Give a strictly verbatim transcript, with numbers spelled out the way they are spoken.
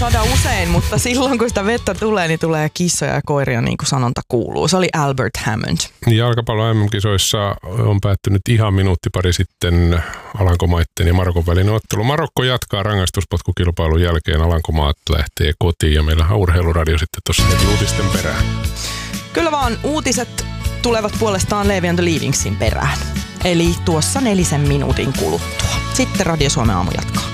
Sada usein, mutta silloin kun sitä vettä tulee, niin tulee kissoja ja koiria, niin kuin sanonta kuuluu. Se oli Albert Hammond. Jalkapallon M M-kisoissa on päättynyt ihan minuutti pari sitten Alankomaitten ja Marokon välinen ottelu. Marokko jatkaa rangaistuspotkukilpailun jälkeen, Alankomaat lähtee kotiin ja meillä on Urheiluradio sitten tuossa heti uutisten perään. Kyllä vaan, uutiset tulevat puolestaan Leevi and the Leavingsin perään. Eli tuossa nelisen minuutin kuluttua. Sitten Radio Suomen aamu jatkaa.